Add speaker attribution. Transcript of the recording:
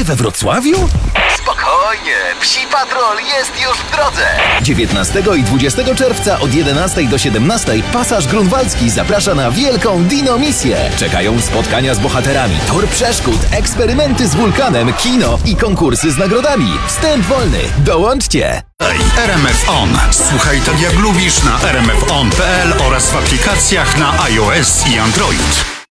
Speaker 1: Rowery we Wrocławiu?
Speaker 2: Spokojnie, Psi Patrol jest już w drodze.
Speaker 1: 19 i 20 czerwca od 11 do 17 Pasaż Grunwaldzki zaprasza na wielką Dino-misję. Czekają spotkania z bohaterami, tor przeszkód, eksperymenty z wulkanem, kino i konkursy z nagrodami. Wstęp wolny. Dołączcie!
Speaker 3: RMF On. Słuchaj tak jak lubisz na rmfon.pl oraz w aplikacjach na iOS i Android.